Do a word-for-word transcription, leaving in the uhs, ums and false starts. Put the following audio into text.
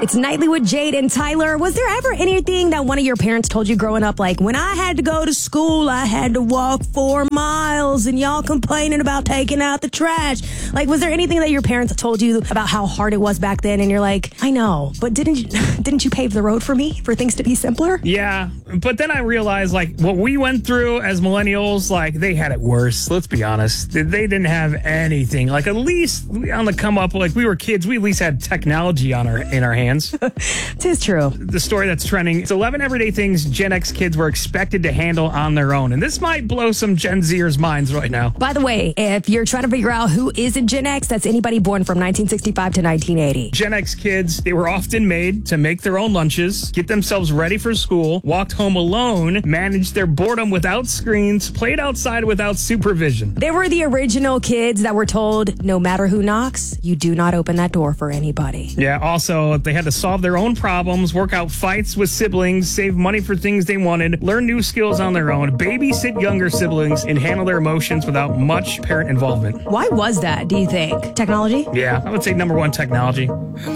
It's Nightly with Jade and Tyler. Was there ever anything that one of your parents told you growing up, like, when I had to go to school, I had to walk four miles and y'all complaining about taking out the trash? Like, was there anything that your parents told you about how hard it was back then and you're like, I know, but didn't you, didn't you pave the road for me for things to be simpler? Yeah, but then I realized, like, what we went through as millennials, like, they had it worse. Let's be honest. They didn't have anything. Like, at least on the come up, like, we were kids, we at least had technology on our in our hands. Tis true. The story that's trending, it's eleven everyday things Gen X kids were expected to handle on their own. And this might blow some Gen Zers' minds right now. By the way, if you're trying to figure out who isn't Gen X, that's anybody born from nineteen sixty-five to nineteen eighty. Gen X kids, they were often made to make their own lunches, get themselves ready for school, walked home alone, managed their boredom without screens, played outside without supervision. They were the original kids that were told, no matter who knocks, you do not open that door for anybody. Yeah, also, they had to solve their own problems, work out fights with siblings, save money for things they wanted, learn new skills on their own, babysit younger siblings, and handle their emotions without much parent involvement. Why was that, do you think? Technology? Yeah, I would say number one, technology.